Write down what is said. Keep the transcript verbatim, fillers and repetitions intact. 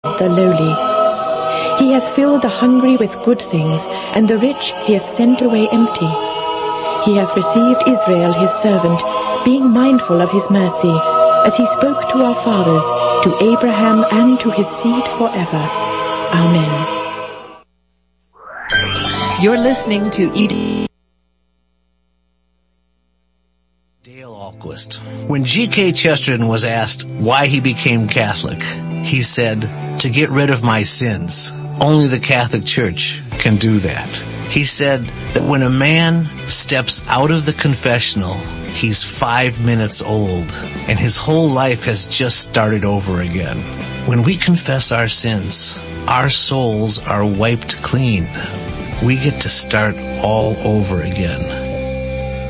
the lowly. He hath filled the hungry with good things, and the rich he hath sent away empty. He hath received Israel his servant, being mindful of his mercy, as he spoke to our fathers, to Abraham and to his seed forever. Amen. You're listening to E D. Dale Ahlquist. When G K Chesterton was asked why he became Catholic, he said, "To get rid of my sins. Only the Catholic Church can do that." He said that when a man steps out of the confessional, he's five minutes old, and his whole life has just started over again. When we confess our sins, our souls are wiped clean. We get to start all over again.